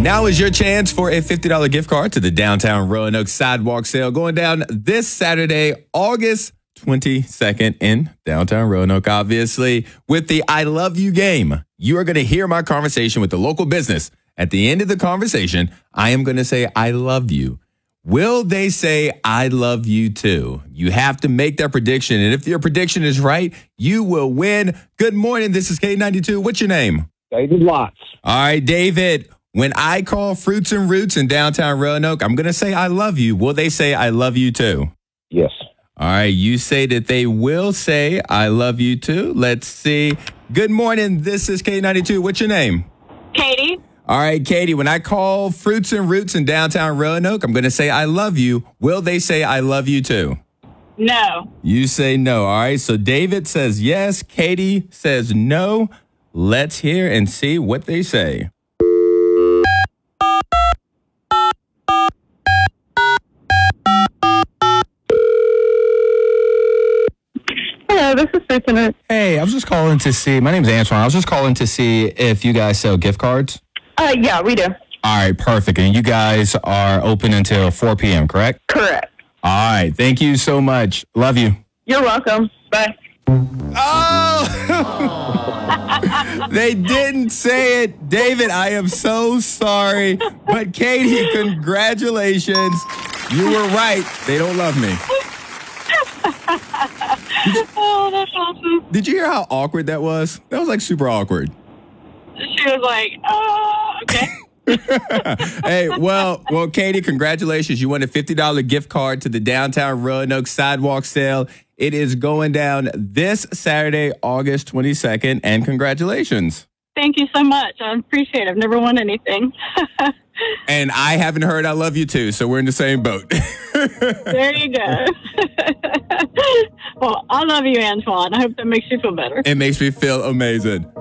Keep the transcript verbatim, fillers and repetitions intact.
Now is your chance for a fifty dollars gift card to the Downtown Roanoke Sidewalk Sale going down this Saturday, August twenty-second in downtown Roanoke, obviously. With the I Love You game, you are going to hear my conversation with the local business. At the end of the conversation, I am going to say, I love you. Will they say, I love you too? You have to make that prediction. And if your prediction is right, you will win. Good morning. This is K ninety-two. What's your name? David Watts. All right, David. When I call Fruits and Roots in downtown Roanoke, I'm going to say, I love you. Will they say, I love you too? Yes. All right. You say that they will say, I love you too. Let's see. Good morning. This is K ninety-two. What's your name? Katie. All right, Katie. When I call Fruits and Roots in downtown Roanoke, I'm going to say, I love you. Will they say, I love you too? No. You say no. All right. So David says yes. Katie says no. Let's hear and see what they say. Hello, this is Fruits and Roots. Hey, I was just calling to see. My name's Antoine. I was just calling to see if you guys sell gift cards. Uh, yeah, we do. All right, perfect. And you guys are open until four p.m., correct? Correct. All right. Thank you so much. Love you. You're welcome. Bye. Oh! They didn't say it. David, I am so sorry. But Katie, congratulations. You were right. They don't love me. Oh, that's awesome. Did you hear how awkward that was? That was like super awkward. She was like, oh, okay. Hey, well, well, Katie, congratulations. You won a fifty dollars gift card to the Downtown Roanoke Sidewalk Sale. It is going down this Saturday, August twenty-second, and congratulations. Thank you so much. I appreciate it. I've never won anything. And I haven't heard I love you too, so we're in the same boat. There you go. Well, I love you, Antoine. I hope that makes you feel better. It makes me feel amazing.